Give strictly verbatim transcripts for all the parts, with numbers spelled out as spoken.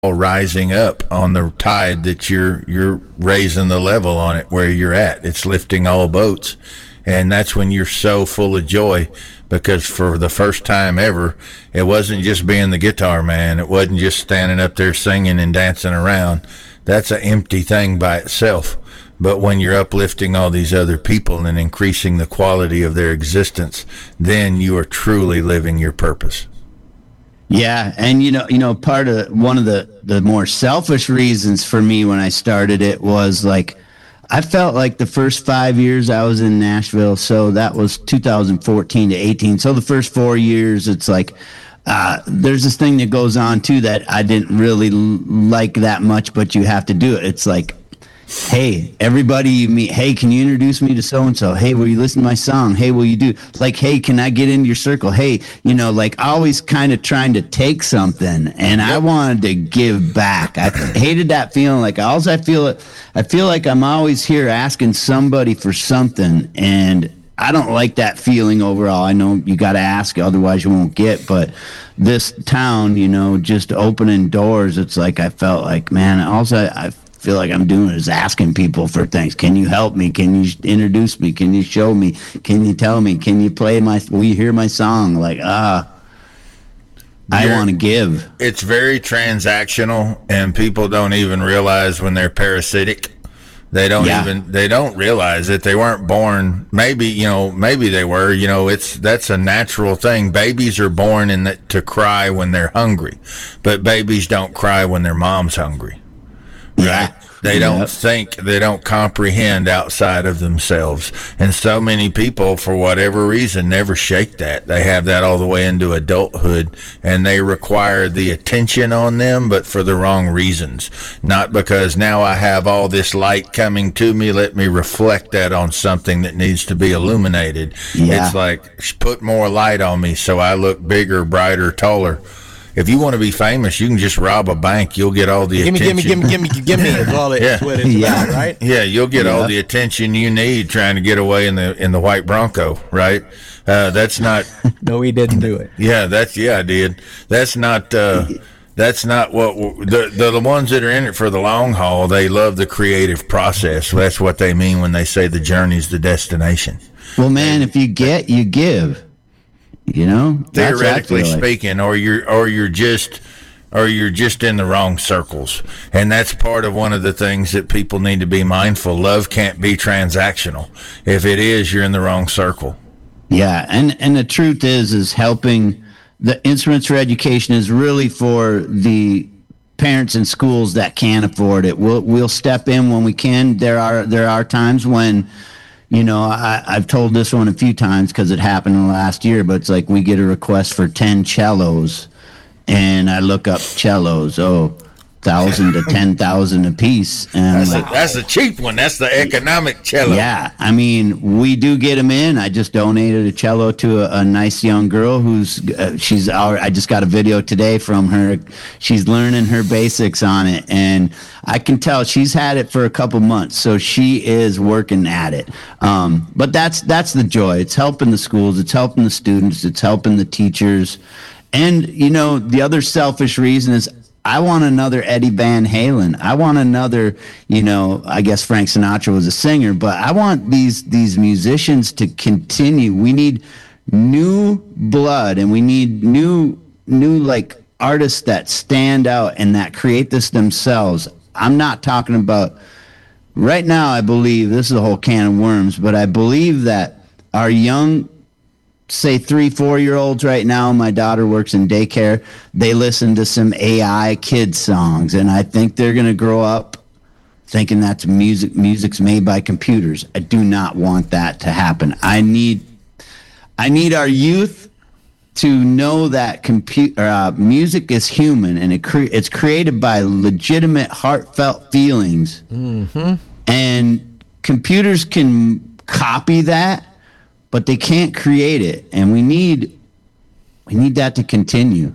rising up on the tide that you're you're raising the level on it where you're at. It's lifting all boats, and that's when you're so full of joy, because for the first time ever, it wasn't just being the guitar man. It wasn't just standing up there singing and dancing around. That's an empty thing by itself. But when you're uplifting all these other people and increasing the quality of their existence, then you are truly living your purpose. Yeah, and you know, you know, part of one of the the more selfish reasons for me when I started it was like, I felt like the first five years I was in Nashville, so that was two thousand fourteen to eighteen. So the first four years, it's like, uh, there's this thing that goes on too that I didn't really l- like that much, but you have to do it. It's like, hey, everybody you meet, hey, can you introduce me to so-and-so? Hey, will you listen to my song? Hey, will you do, like, hey, can I get into your circle? Hey, you know, like always kind of trying to take something, and I wanted to give back. I hated that feeling. Like, alls I feel, I feel like I'm always here asking somebody for something, and I don't like that feeling overall. I know you got to ask, otherwise you won't get, but this town, you know, just opening doors, it's like I felt like, man, also I, I feel like I'm doing is asking people for things. Can you help me? Can you introduce me? Can you show me? Can you tell me? Can you play my, will you hear my song? Like, ah, I want to give. It's very transactional, and people don't even realize when they're parasitic. They don't yeah. even, they don't realize that they weren't born. Maybe, you know, maybe they were, you know, it's, that's a natural thing. Babies are born in the, to cry when they're hungry, but babies don't cry when their mom's hungry. Right? Yeah. They don't yep. think, they don't comprehend outside of themselves. And so many people, for whatever reason, never shake that. They have that all the way into adulthood, and they require the attention on them, but for the wrong reasons. Not because now I have all this light coming to me, let me reflect that on something that needs to be illuminated. Yeah. It's like, put more light on me so I look bigger, brighter, taller. If you want to be famous, you can just rob a bank. You'll get all the give attention. Me, give me, give me, give me, give me is all it, yeah. what it's yeah. about, right? Yeah, you'll get yeah. all the attention you need trying to get away in the in the white Bronco, right? Uh, that's not. No, we didn't do it. Yeah, that's yeah, I did. That's not. Uh, that's not what the, the the ones that are in it for the long haul. They love the creative process. That's what they mean when they say the journey's the destination. Well, man, if you get, you give. You know, theoretically like. speaking, or you're or you're just or you're just in the wrong circles, and that's part of one of the things that people need to be mindful. Love can't be transactional. If it is, you're in the wrong circle. Yeah, and and the truth is, is helping the Instruments for Education is really for the parents in schools that can't afford it. We'll we'll step in when we can. There are there are times when. You know, I, I've told this one a few times because it happened in the last year, but it's like we get a request for ten cellos, and I look up cellos, oh, thousand to ten thousand a piece, and that's, like, a, that's a cheap one. That's the economic cello. Yeah, I mean, we do get them in. I just donated a cello to a, a nice young girl who's uh, she's our. I just got a video today from her. She's learning her basics on it, and I can tell she's had it for a couple months, so she is working at it. Um, but that's that's the joy. It's helping the schools. It's helping the students. It's helping the teachers. And you know, the other selfish reason is, I want another Eddie Van Halen. I want another, you know, I guess Frank Sinatra was a singer, but I want these these musicians to continue. We need new blood, and we need new new like artists that stand out and that create this themselves. I'm not talking about right now. I believe this is a whole can of worms, but I believe that our young, say three, four year olds right now, my daughter works in daycare, they listen to some A I kid songs, and I think they're going to grow up thinking that's music, music's made by computers. I do not want that to happen. I need, I need our youth to know that compu- uh, music is human, and it cre- it's created by legitimate, heartfelt feelings. Mm-hmm. And computers can copy that, but they can't create it, and we need we need that to continue.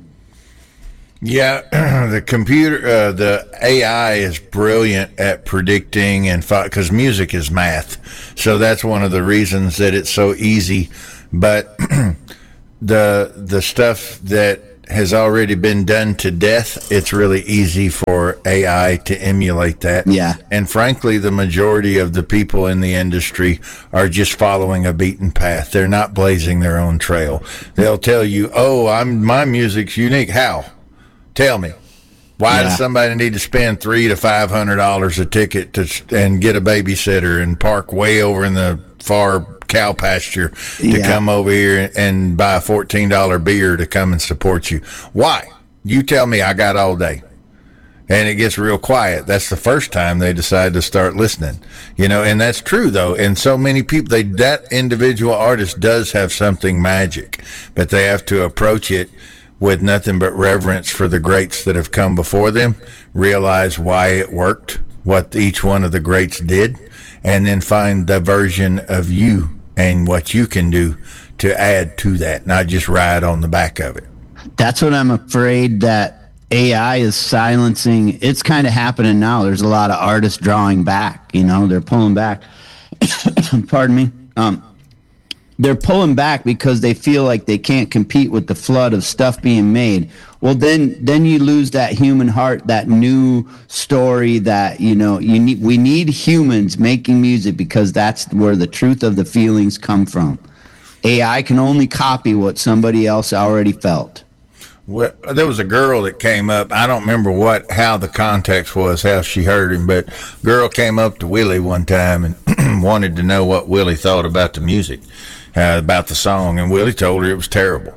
Yeah, the computer, uh, the A I is brilliant at predicting, and because music is math, so that's one of the reasons that it's so easy. But the the stuff that has already been done to death, it's really easy for A I to emulate that. Yeah. And frankly, the majority of the people in the industry are just following a beaten path. They're not blazing their own trail. They'll tell you, "Oh, I'm my music's unique." How? Tell me. Why yeah. does somebody need to spend three to five hundred dollars a ticket to and get a babysitter and park way over in the far cow pasture to yeah. come over here and buy a fourteen dollar beer to come and support you? Why? You tell me. I got all day. And it gets real quiet. That's the first time they decide to start listening, you know, and that's true though. And so many people, they, that individual artist does have something magic, but they have to approach it with nothing but reverence for the greats that have come before them, realize why it worked, what each one of the greats did, and then find the version of you and what you can do to add to that, not just ride on the back of it. That's what I'm afraid that A I is silencing. It's kind of happening now. There's a lot of artists drawing back, you know, they're pulling back. Pardon me. Um, they're pulling back because they feel like they can't compete with the flood of stuff being made. Well, then, then you lose that human heart, that new story that, you know, you need, we need humans making music because that's where the truth of the feelings come from. A I can only copy what somebody else already felt. Well, there was a girl that came up. I don't remember what, how the context was, how she heard him, but girl came up to Willie one time and wanted to know what Willie thought about the music, uh, about the song, and Willie told her it was terrible.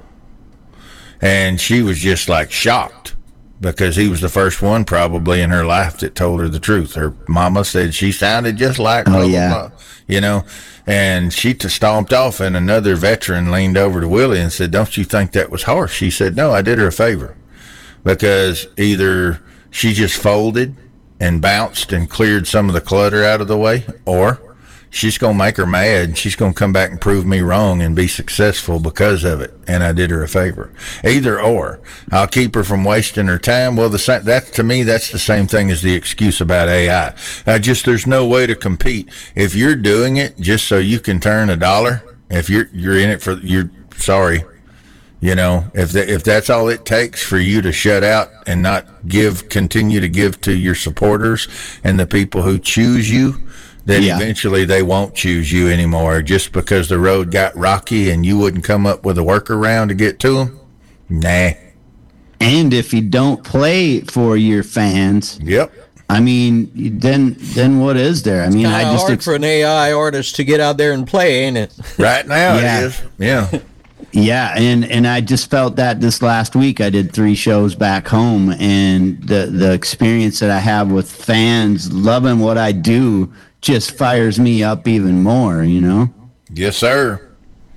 And she was just like shocked because he was the first one probably in her life that told her the truth. Her mama said she sounded just like oh, blah, yeah. blah, blah, you know, and she t- stomped off, and another veteran leaned over to Willie and said, "Don't you think that was harsh?" She said, "No, I did her a favor because either she just folded and bounced and cleared some of the clutter out of the way, or she's going to make her mad. She's going to come back and prove me wrong and be successful because of it. And I did her a favor. Either or. I'll keep her from wasting her time. Well, the same, that to me, that's the same thing as the excuse about A I. I just, there's no way to compete. If you're doing it just so you can turn a dollar, if you're, you're in it for, you're sorry. You know, if the, if that's all it takes for you to shut out and not give, continue to give to your supporters and the people who choose you, then yeah. eventually they won't choose you anymore just because the road got rocky and you wouldn't come up with a workaround to get to them. Nah. And if you don't play for your fans, yep. I mean, then then what is there? I mean, it's I just hard ex- for an A I artist to get out there and play, ain't it? Right now yeah. it is. Yeah. Yeah, and, and I just felt that this last week. I did three shows back home, and the, the experience that I have with fans loving what I do just fires me up even more, you know? Yes, sir.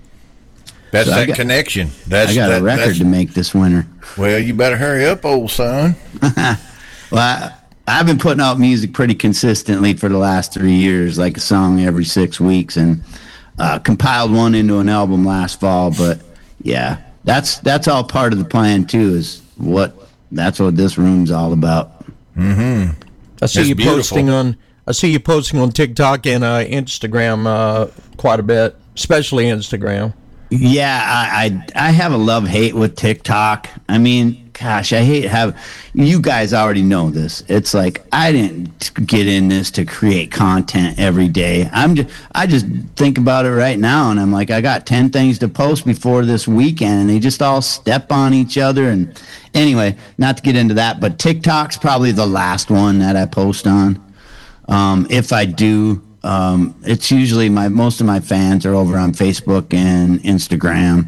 That's so that got, connection. That's, I got that, a record to make this winter. Well, you better hurry up, old son. Well, I, I've been putting out music pretty consistently for the last three years, like a song every six weeks, and uh, compiled one into an album last fall. But yeah, that's that's all part of the plan too. Is what that's what this room's all about. Mm-hmm. I see That's you beautiful. posting on. I see you posting on TikTok and uh, Instagram uh, quite a bit, especially Instagram. Yeah, I, I I have a love-hate with TikTok. I mean, gosh, I hate have you guys already know this. It's like I didn't get in this to create content every day. I'm just I just think about it right now, and I'm like, I got ten things to post before this weekend, and they just all step on each other. And anyway, not to get into that, but TikTok's probably the last one that I post on. Um, if I do. Um, it's usually my most of my fans are over on Facebook and Instagram,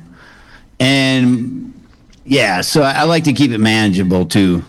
and yeah, so I, I like to keep it manageable too.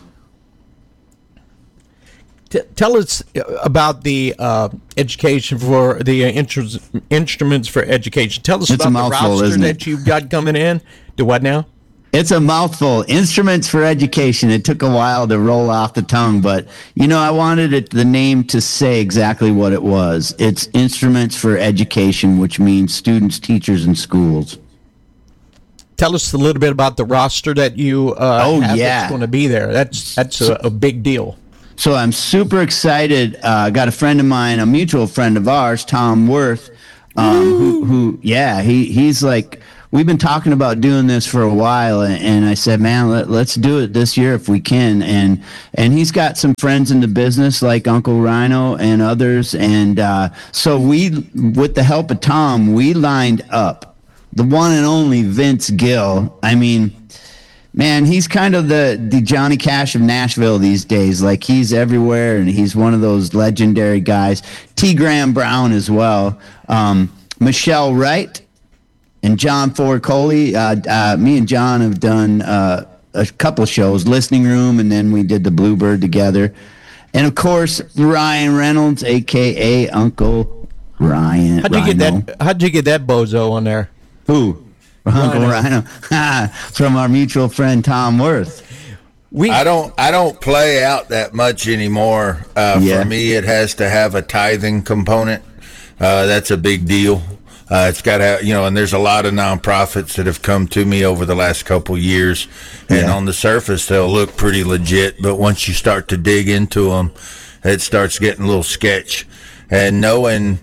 T- tell us about the uh, education for the uh, intru- instruments for education. Tell us It's about a the mouthful, roster isn't it? that you've got coming in. Do what now? It's a mouthful. Instruments for Education. It took a while to roll off the tongue, but you know, I wanted it, the name to say exactly what it was. It's Instruments for Education, which means students, teachers, and schools. Tell us a little bit about the roster that you uh, oh, have yeah. that's going to be there. That's that's a, a big deal. So I'm super excited. Uh, I got a friend of mine, a mutual friend of ours, Tom Worth, um, who, who, yeah, he he's like we've been talking about doing this for a while, and, and I said, man, let, let's do it this year if we can. And and he's got some friends in the business like Uncle Rhino and others, and uh, so we, with the help of Tom, we lined up the one and only Vince Gill. I mean, man, he's kind of the, the Johnny Cash of Nashville these days. Like, he's everywhere, and he's one of those legendary guys. T. Graham Brown as well. Um, Michelle Wright and John Ford Coley. Uh, uh, me and John have done uh, a couple shows, Listening Room, and then we did the Bluebird together. And, of course, Ryan Reynolds, a k a. Uncle Ryan. How'd you Rhino. get that? How'd you get that bozo on there? Who? Uncle Rhino. From our mutual friend Tom Worth. We, I don't I don't play out that much anymore. Uh, Yeah. For me, it has to have a tithing component. Uh, that's a big deal. Uh, it's got to have, you know, and there's a lot of nonprofits that have come to me over the last couple years, and Yeah. on the surface they'll look pretty legit, but once you start to dig into them, it starts getting a little sketch. And knowing,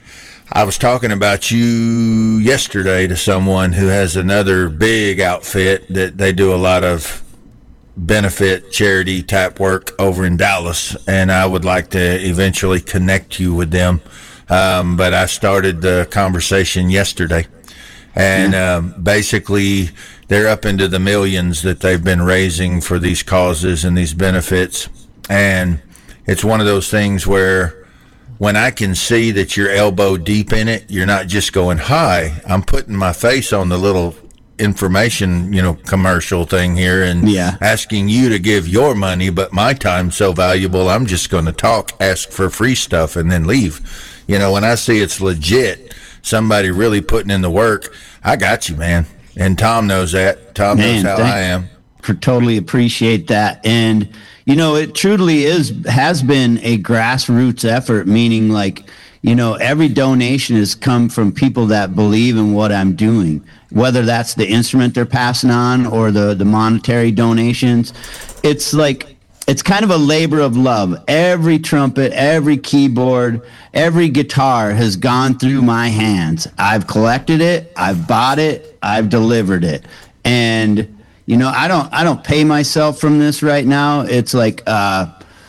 I was talking about you yesterday to someone who has another big outfit that they do a lot of benefit charity type work over in Dallas, and I would like to eventually connect you with them. Um, but I started the conversation yesterday, and um, basically they're up into the millions that they've been raising for these causes and these benefits. And it's one of those things where when I can see that you're elbow deep in it, you're not just going, hi, I'm putting my face on the little information, you know, commercial thing here and Yeah. asking you to give your money, but my time's so valuable, I'm just going to talk, ask for free stuff, and then leave. You know, when I see it's legit, somebody really putting in the work, I got you, man. And Tom knows that. Tom Man, knows how thank- I am. For totally appreciate that. And, you know, it truly is, has been a grassroots effort, meaning like, you know, every donation has come from people that believe in what I'm doing, whether that's the instrument they're passing on or the, the monetary donations. It's like, it's kind of a labor of love. Every trumpet, every keyboard, every guitar has gone through my hands. I've collected it, I've bought it, I've delivered it. And, you know, I don't I don't pay myself from this right now. It's like uh,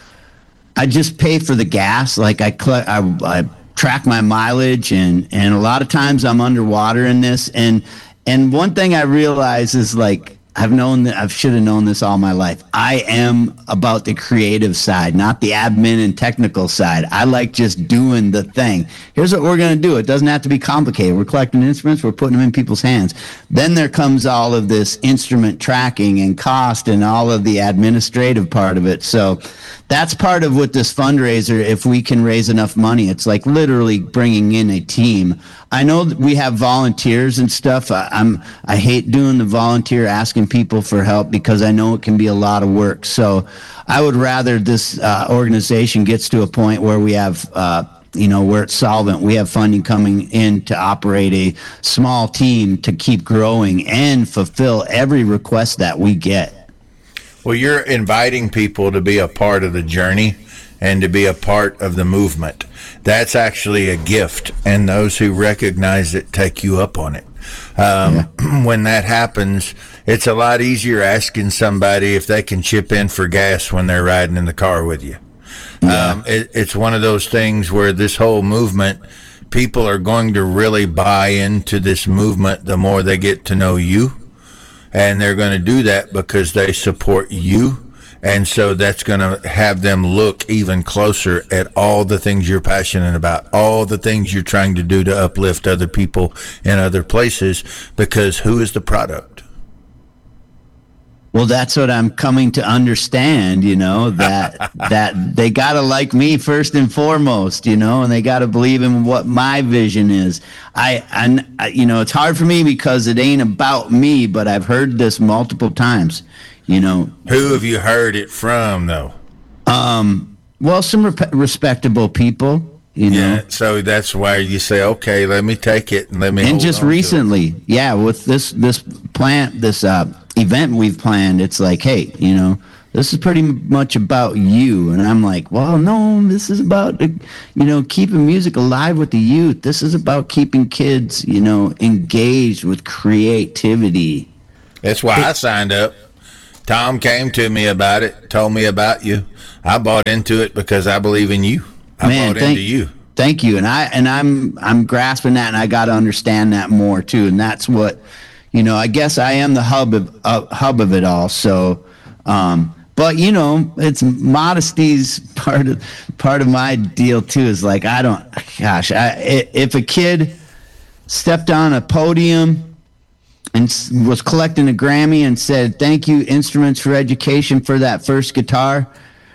I just pay for the gas. Like I, cl- I, I track my mileage, and, and a lot of times I'm underwater in this. And and one thing I realize is like, I've known that I should have known this all my life. I am about the creative side, not the admin and technical side. I like just doing the thing. Here's what we're going to do. It doesn't have to be complicated. We're collecting instruments. We're putting them in people's hands. Then there comes all of this instrument tracking and cost and all of the administrative part of it. So that's part of what this fundraiser, if we can raise enough money, it's like literally bringing in a team. I know that we have volunteers and stuff. I, I'm I hate doing the volunteer asking people for help because I know it can be a lot of work. So I would rather this uh, organization gets to a point where we have, uh, you know, where it's solvent. We have funding coming in to operate a small team to keep growing and fulfill every request that we get. Well, you're inviting people to be a part of the journey and to be a part of the movement. That's actually a gift, and those who recognize it take you up on it. Um, yeah. When that happens, it's a lot easier asking somebody if they can chip in for gas when they're riding in the car with you. Yeah. Um, it, it's one of those things where this whole movement, people are going to really buy into this movement the more they get to know you. And they're going to do that because they support you. And so that's going to have them look even closer at all the things you're passionate about, all the things you're trying to do to uplift other people in other places, because who is the product? Well, that's what I'm coming to understand, you know, that that they got to like me first and foremost, you know, and they got to believe in what my vision is. I, I, you know, it's hard for me because it ain't about me, but I've heard this multiple times, you know. Who have you heard it from, though? Um, well, some rep- respectable people, you know. Yeah, so that's why you say, okay, let me take it and let me. And hold just on to it. recently, yeah, with this this plant, this uh, event we've planned, it's like, hey, you know, this is pretty much about you. And I'm like, well, no, this is about, you know, keeping music alive with the youth. This is about keeping kids, you know, engaged with creativity. That's why I signed up. Tom came to me about it, told me about you. I bought into it because I believe in you. I Man, bought thank, into you. Thank you. And I and I'm I'm grasping that, and I got to understand that more too. And that's what, you know, I guess I am the hub of uh, hub of it all. So, um, but you know, it's modesty's part of part of my deal too. Is like, I don't, gosh, I, if a kid stepped on a podium and was collecting a Grammy and said, "Thank you, Instruments for Education, for that first guitar,"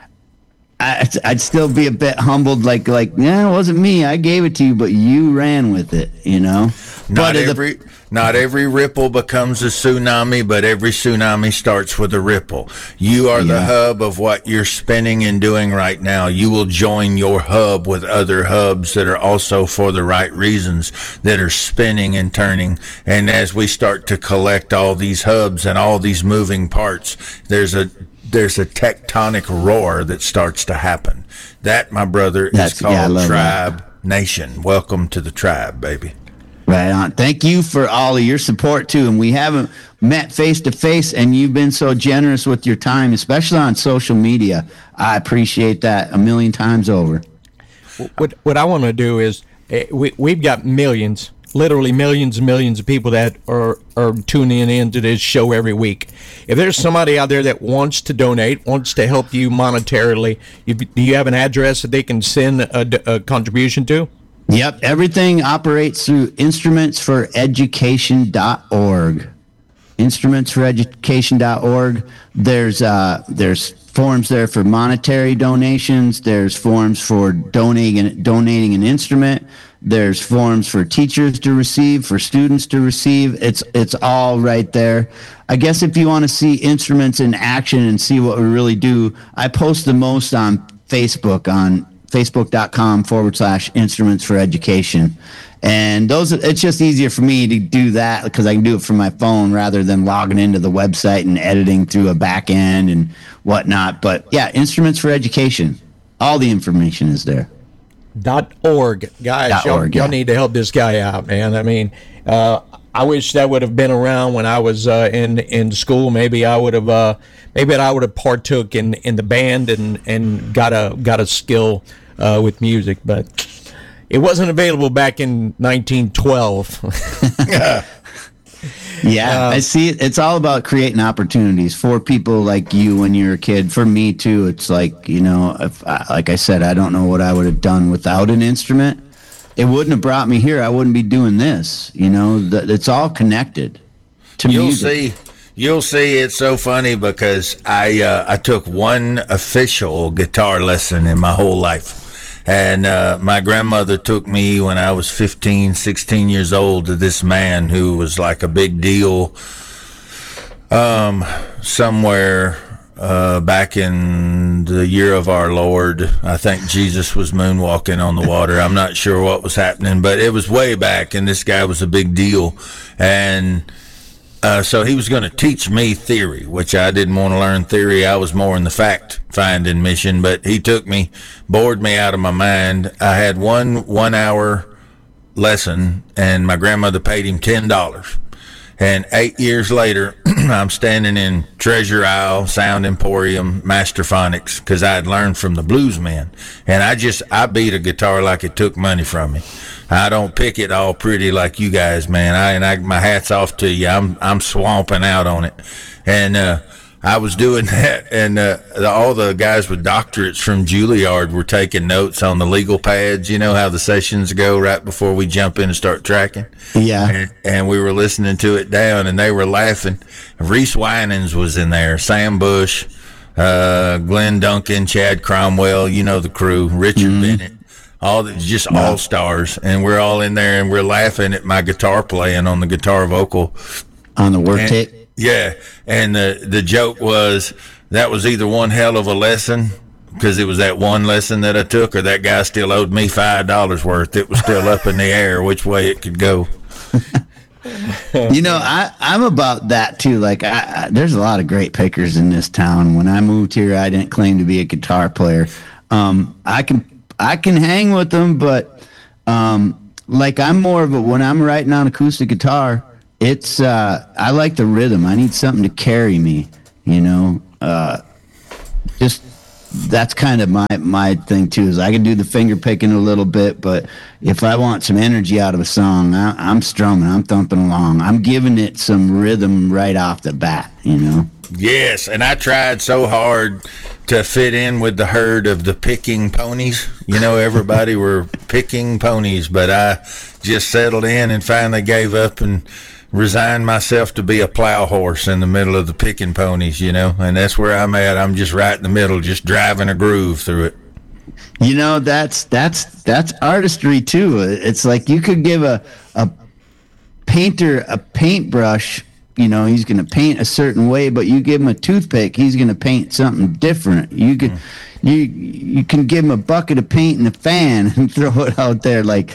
I, I'd still be a bit humbled, like, like, yeah, it wasn't me. I gave it to you, but you ran with it, you know? Not but every the, not every ripple becomes a tsunami, but every tsunami starts with a ripple. You are yeah. the hub of what you're spinning and doing right now. You will join your hub with other hubs that are also for the right reasons, that are spinning and turning. And as we start to collect all these hubs and all these moving parts, there's a there's a tectonic roar that starts to happen. That, my brother, That's, is called yeah, Tribe that. Nation. Welcome to the tribe, baby. Right on. Thank you for all of your support, too. And we haven't met face-to-face, and you've been so generous with your time, especially on social media. I appreciate that a million times over. What, what I want to do is, we, we've got millions, literally millions and millions of people that are, are tuning into this show every week. If there's somebody out there that wants to donate, wants to help you monetarily, you, do you have an address that they can send a, a contribution to? Yep. Everything operates through instruments for education dot org. instruments for education dot org. There's, uh, there's forms there for monetary donations. There's forms for donating, donating an instrument. There's forms for teachers to receive, for students to receive. It's it's all right there. I guess if you want to see instruments in action and see what we really do, I post the most on Facebook, on facebook.com forward slash instruments for education. And those, it's just easier for me to do that because I can do it from my phone rather than logging into the website and editing through a back end and whatnot. But yeah, Instruments for Education. All the information is there. Dot org, guys. Dot y'all, org, y'all yeah. need to help this guy out, man. I mean, uh, I wish that would have been around when I was uh, in in school. Maybe I would have, uh, maybe I would have partook in, in the band and, and got a got a skill uh, with music, but it wasn't available back in nineteen twelve. Yeah, uh, I see it. It's all about creating opportunities for people like you when you're a kid. For me too, it's like, you know, if I, like I said, I don't know what I would have done without an instrument. It wouldn't have brought me here. I wouldn't be doing this. You know, the, it's all connected to you'll music. see. You'll see. It's so funny because I uh, I took one official guitar lesson in my whole life. And uh, my grandmother took me when I was fifteen, sixteen years old to this man who was like a big deal um, somewhere uh, back in the year of our Lord. I think Jesus was moonwalking on the water. I'm not sure what was happening, but it was way back, and this guy was a big deal. And Uh, so he was going to teach me theory, which I didn't want to learn theory. I was more in the fact-finding mission, but he took me, bored me out of my mind. I had one one-hour lesson, and my grandmother paid him ten dollars. And eight years later, I'm standing in Treasure Isle, Sound Emporium, Masterphonics, because I had learned from the blues men. And I just, I beat a guitar like it took money from me. I don't pick it all pretty like you guys, man. I and I, my hat's off to you. I'm I'm swamping out on it, and uh, I was doing that, and uh, the, all the guys with doctorates from Juilliard were taking notes on the legal pads. You know how the sessions go right before we jump in and start tracking. Yeah, and, and we were listening to it down, and they were laughing. Reese Winans was in there, Sam Bush, uh, Glenn Duncan, Chad Cromwell. You know the crew, Richard mm-hmm. Bennett. All the, just wow. all stars, and we're all in there, and we're laughing at my guitar playing on the guitar vocal on the work and, tape. Yeah, and the the joke was that was either one hell of a lesson because it was that one lesson that I took, or that guy still owed me five dollars worth. It was still up in the air which way it could go. You know, I, I'm about that too. Like, I, I, there's a lot of great pickers in this town. When I moved here, I didn't claim to be a guitar player. Um, I can I can hang with them, but um, like I'm more of a when I'm writing on acoustic guitar, it's uh, I like the rhythm. I need something to carry me. You know, uh, just. That's kind of my my thing too. Is I can do the finger picking a little bit, but if I want some energy out of a song, I, I'm strumming, I'm thumping along, I'm giving it some rhythm right off the bat. You know. Yes, and I tried so hard to fit in with the herd of the picking ponies. You know, everybody were picking ponies, but I just settled in and finally gave up and resigned myself to be a plow horse in the middle of the picking ponies, you know, and that's where I'm at. I'm just right in the middle, just driving a groove through it. You know, that's that's that's artistry too. It's like you could give a a painter a paintbrush, you know, he's going to paint a certain way, but you give him a toothpick, he's going to paint something different. You could mm. you you can give him a bucket of paint and a fan and throw it out there. Like,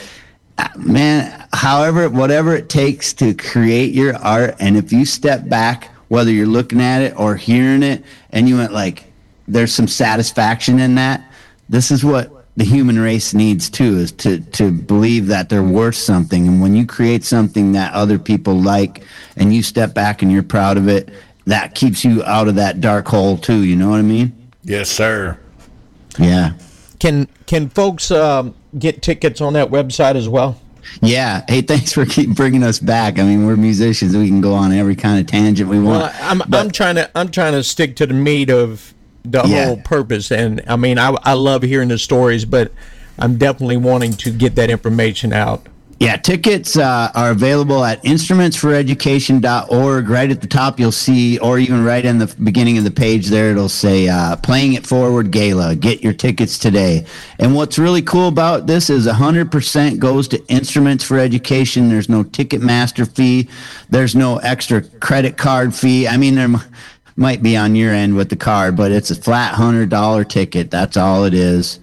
man, however, whatever it takes to create your art, and if you step back, whether you're looking at it or hearing it, and you went like, there's some satisfaction in that, this is what the human race needs too, is to, to believe that they're worth something. And when you create something that other people like, and you step back and you're proud of it, that keeps you out of that dark hole too, you know what I mean? Yes, sir. Yeah. Can, can folks... Um get tickets on that website as well? Yeah. Hey, thanks for keep bringing us back. I mean, we're musicians. We can go on every kind of tangent we want. Well, I'm, but, I'm trying to I'm trying to stick to the meat of the yeah. whole purpose. And I mean, I, I love hearing the stories, but I'm definitely wanting to get that information out. Yeah, tickets uh, are available at instruments for education dot org. Right at the top, you'll see, or even right in the beginning of the page there, it'll say uh, Playing It Forward Gala. Get your tickets today. And what's really cool about this is one hundred percent goes to Instruments for Education. There's no Ticketmaster fee. There's no extra credit card fee. I mean, there m- might be on your end with the card, but it's a flat one hundred dollars ticket. That's all it is.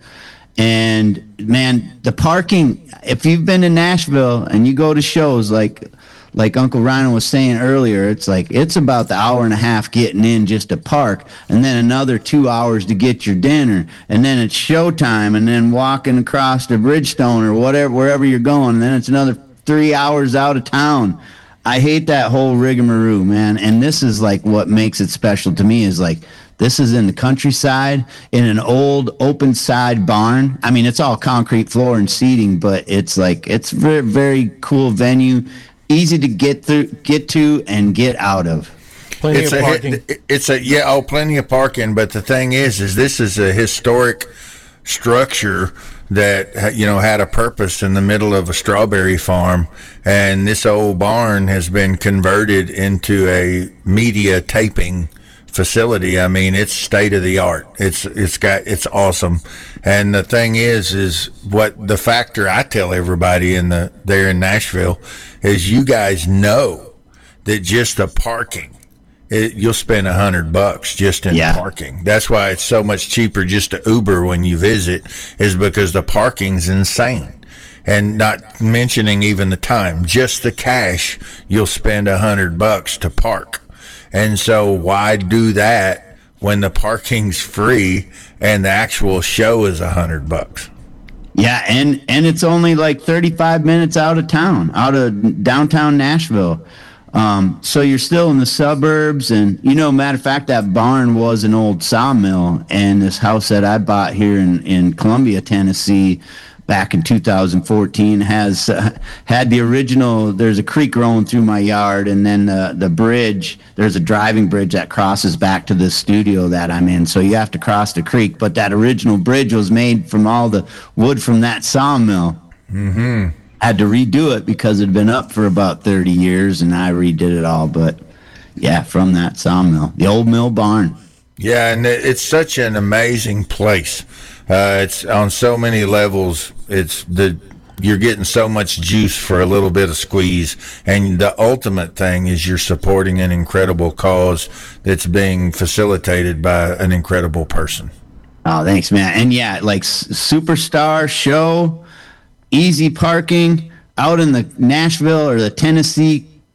And man, the parking, if you've been to Nashville and you go to shows like like Uncle Rhino was saying earlier, it's like it's about the hour and a half getting in just to park, and then another two hours to get your dinner, and then it's showtime, and then walking across to Bridgestone or whatever, wherever you're going, and then it's another three hours out of town. I hate that whole rigmarole, man. And this is like what makes it special to me is like, this is in the countryside in an old open side barn. I mean, it's all concrete floor and seating, but it's like, it's very, very cool venue, easy to get through, get to and get out of. Plenty it's of a, parking. It's a, yeah, oh, plenty of parking. But the thing is, is this is a historic structure that, you know, had a purpose in the middle of a strawberry farm, and this old barn has been converted into a media taping facility. I mean, it's state of the art. It's it's got it's awesome. And the thing is, is what the factor I tell everybody in the there in Nashville is, you guys know that just the parking, It, you'll spend a hundred bucks just in yeah. parking. That's why it's so much cheaper just to Uber when you visit, is because the parking's insane. And not mentioning even the time, just the cash, you'll spend a hundred bucks to park. And so why do that when the parking's free and the actual show is a hundred bucks? Yeah, and and it's only like thirty-five minutes out of town, out of downtown Nashville. Um, so you're still in the suburbs, and, you know, matter of fact, that barn was an old sawmill, and this house that I bought here in, in Columbia, Tennessee, back in two thousand fourteen has uh, had the original, there's a creek rolling through my yard, and then the, the bridge, there's a driving bridge that crosses back to the studio that I'm in, so you have to cross the creek, but that original bridge was made from all the wood from that sawmill. Mm-hmm. Had to redo it because it had been up for about thirty years, and I redid it all. But yeah, from that sawmill, the old mill barn. Yeah, and it's such an amazing place. Uh, it's on so many levels. It's the you're getting so much juice for a little bit of squeeze, and the ultimate thing is you're supporting an incredible cause that's being facilitated by an incredible person. Oh, thanks, man. And yeah, like superstar show. Easy parking out in the Nashville or the Tennessee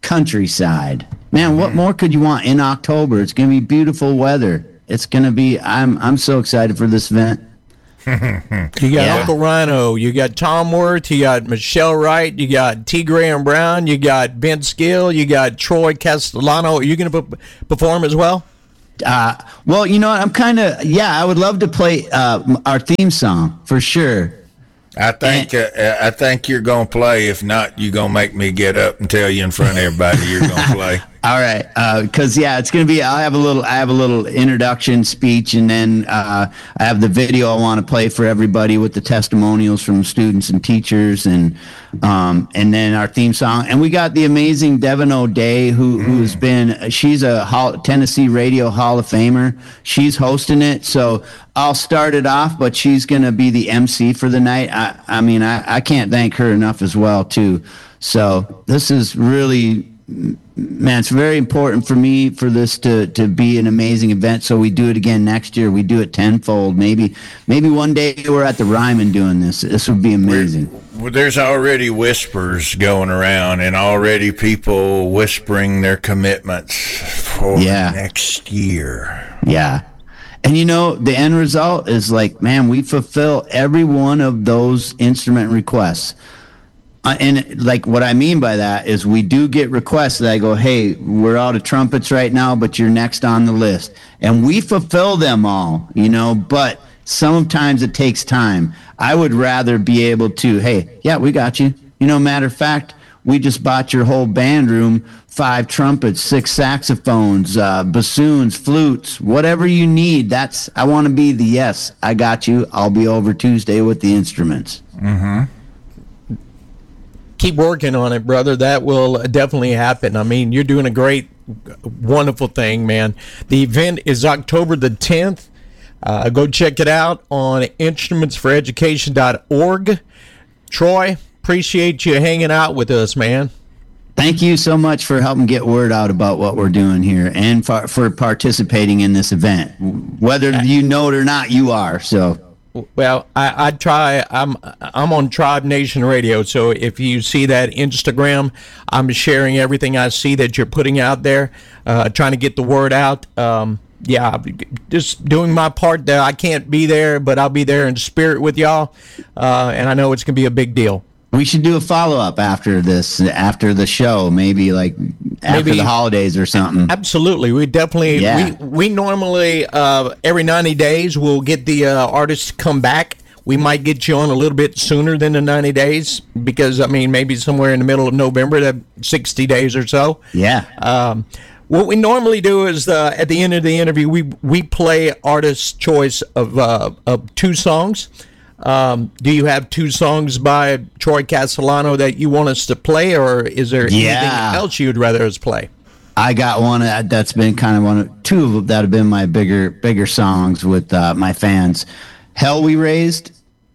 countryside. Man, what more could you want in October? It's going to be beautiful weather. It's going to be, I'm I'm so excited for this event. You got Yeah. Uncle Rhino, you got Tom Worth, you got Michelle Wright, you got T. Graham Brown, you got Vince Gill, you got Troy Castellano. Are you going to p- perform as well? Uh, well, you know what? I'm kind of, yeah, I would love to play uh, our theme song for sure. I think uh, I think you're gonna play. If not, you're gonna make me get up and tell you in front of everybody you're gonna play. All right, because uh, yeah, it's gonna be. I have a little. I have a little introduction speech, and then uh, I have the video I want to play for everybody with the testimonials from students and teachers, and um, and then our theme song. And we got the amazing Devin O'Day, who who's been. She's a Hall, Tennessee Radio Hall of Famer. She's hosting it, so I'll start it off, but she's gonna be the M C for the night. I, I mean, I, I can't thank her enough as well too. So this is really. Man, it's very important for me for this to, to be an amazing event. So we do it again next year. We do it tenfold. Maybe maybe one day we're at the Ryman doing this. This would be amazing. Well, there's already whispers going around, and already people whispering their commitments for Yeah. next year. Yeah. And you know, the end result is like, man, we fulfill every one of those instrument requests. Uh, and like what I mean by that is we do get requests that I go, hey, we're out of trumpets right now, but you're next on the list. And we fulfill them all, you know, but sometimes it takes time. I would rather be able to, hey, yeah, we got you. You know, matter of fact, we just bought your whole band room, five trumpets, six saxophones, uh, bassoons, flutes, whatever you need. That's, I want to be the yes, I got you. I'll be over Tuesday with the instruments. Mm-hmm. Keep working on it, brother. That will definitely happen. I mean, you're doing a great, wonderful thing, man. The event is October the tenth. Uh, go check it out on instruments for education dot org. Troy, appreciate you hanging out with us, man. Thank you so much for helping get word out about what we're doing here and for, for participating in this event. Whether you know it or not, you are. So. Well, I, I try. I'm I'm on Tribe Nation Radio, so if you see that Instagram, I'm sharing everything I see that you're putting out there, uh, trying to get the word out. Um, yeah, just doing my part. There, I can't be there, but I'll be there in spirit with y'all, uh, and I know it's gonna be a big deal. We should do a follow up after this, after the show, maybe like after Maybe- the holidays or something. Absolutely, we definitely Yeah. we we normally uh, every ninety days we'll get the uh, artists to come back. We might get you on a little bit sooner than the ninety days because I mean maybe somewhere in the middle of November, that sixty days or so. Yeah. Um, what we normally do is uh, at the end of the interview we we play artist's choice of uh, of two songs. Um, do you have two songs by Troy Castellano that you want us to play, or is there Yeah. anything else you'd rather us play? I got one that- that's been kind of one of two of them that have been my bigger bigger songs with uh, my fans. Hell We Raised,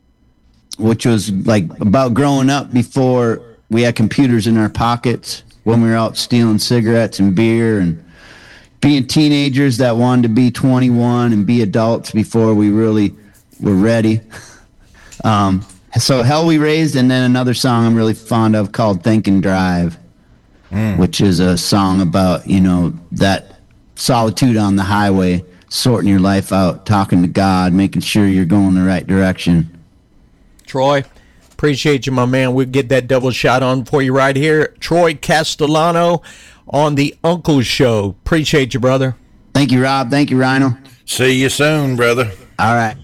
which was like about growing up before we had computers in our pockets, when we were out stealing cigarettes and beer and being teenagers that wanted to be twenty-one and be adults before we really were ready. Um, so Hell We Raised, and then another song I'm really fond of called Think and Drive, mm. which is a song about, you know, that solitude on the highway, sorting your life out, talking to God, making sure you're going the right direction. Troy, appreciate you, my man. We'll get that double shot on for you right here. Troy Castellano on the Uncle Show. Appreciate you, brother. Thank you, Rob. Thank you, Rhino. See you soon, brother. All right.